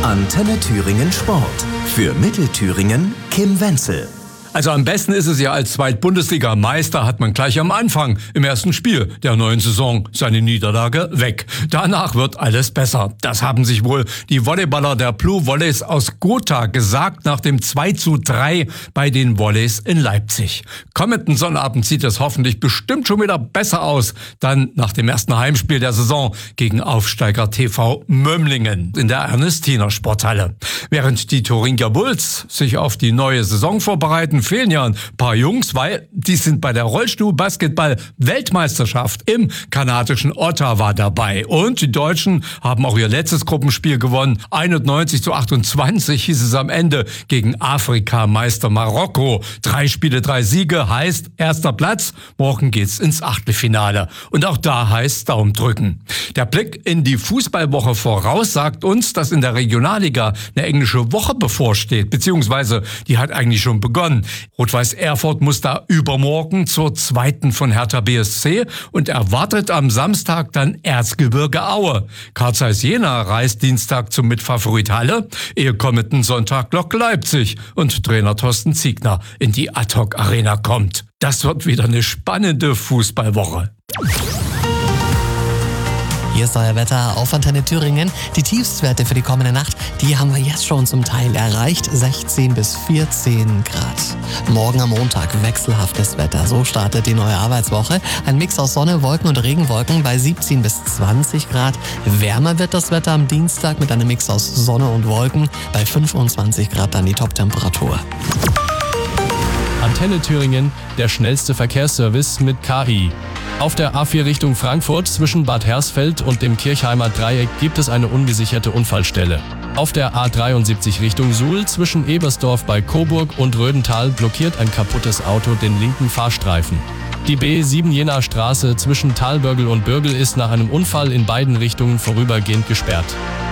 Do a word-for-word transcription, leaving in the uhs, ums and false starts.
Antenne Thüringen Sport. Für Mittelthüringen Kim Wenzel. Also am besten ist es ja, als Zweitbundesliga-Meister hat man gleich am Anfang im ersten Spiel der neuen Saison seine Niederlage weg. Danach wird alles besser. Das haben sich wohl die Volleyballer der Blue Volleys aus Gotha gesagt nach dem zwei zu drei bei den Volleys in Leipzig. Kommenden Sonnabend sieht es hoffentlich bestimmt schon wieder besser aus. Dann nach dem ersten Heimspiel der Saison gegen Aufsteiger T V Mömlingen in der Ernestiner Sporthalle. Während die Thuringia Bulls sich auf die neue Saison vorbereiten, fehlen ja ein paar Jungs, weil die sind bei der Rollstuhl-Basketball-Weltmeisterschaft im kanadischen Ottawa dabei. Und die Deutschen haben auch ihr letztes Gruppenspiel gewonnen. einundneunzig zu achtundzwanzig hieß es am Ende gegen Afrikameister Marokko. Drei Spiele, drei Siege heißt erster Platz. Morgen geht's ins Achtelfinale. Und auch da heißt Daumen drücken. Der Blick in die Fußballwoche voraus sagt uns, dass in der Regionalliga eine englische Woche bevorsteht, beziehungsweise die hat eigentlich schon begonnen. Rot-Weiß Erfurt muss da übermorgen zur zweiten von Hertha B S C und erwartet am Samstag dann Erzgebirge Aue. Carl Zeiss Jena reist Dienstag zum Mitfavorit Halle, ehe kommenden Sonntag Lok Leipzig und Trainer Thorsten Ziegner in die Ad-Hoc-Arena kommt. Das wird wieder eine spannende Fußballwoche. Hier ist euer Wetter auf Antenne Thüringen. Die Tiefstwerte für die kommende Nacht, die haben wir jetzt schon zum Teil erreicht. sechzehn bis vierzehn Grad. Morgen am Montag wechselhaftes Wetter. So startet die neue Arbeitswoche. Ein Mix aus Sonne, Wolken und Regenwolken bei siebzehn bis zwanzig Grad. Wärmer wird das Wetter am Dienstag mit einem Mix aus Sonne und Wolken. Bei fünfundzwanzig Grad dann die Toptemperatur. Antenne Thüringen, der schnellste Verkehrsservice mit K I. Auf der A vier Richtung Frankfurt zwischen Bad Hersfeld und dem Kirchheimer Dreieck gibt es eine ungesicherte Unfallstelle. Auf der A dreiundsiebzig Richtung Suhl zwischen Ebersdorf bei Coburg und Rödental blockiert ein kaputtes Auto den linken Fahrstreifen. Die B sieben Jenaer Straße zwischen Talbörgel und Bürgel ist nach einem Unfall in beiden Richtungen vorübergehend gesperrt.